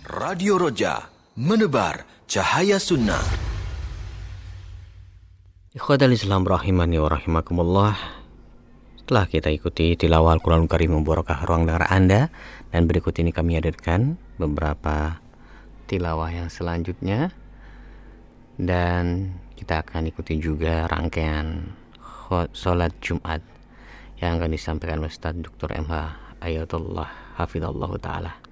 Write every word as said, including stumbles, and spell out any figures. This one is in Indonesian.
Radio Roja, menebar cahaya sunnah. Ikhwatal Islam rahimani wa rahimakumullah. Setelah kita ikuti tilawah Al-Quranul Karim membarakah ruang dengar Anda, dan berikut ini kami hadirkan beberapa tilawah yang selanjutnya, dan kita akan ikuti juga rangkaian sholat Jumat yang akan disampaikan oleh Ustaz Doktor M H Ayatullah Hafizallahu Ta'ala.